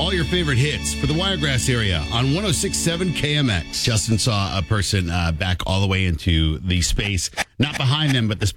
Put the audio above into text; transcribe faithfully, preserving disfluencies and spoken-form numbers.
all your favorite hits for the Wiregrass area on one oh six point seven K M X. Justin saw a person uh, back all the way into the space, not behind them, but the space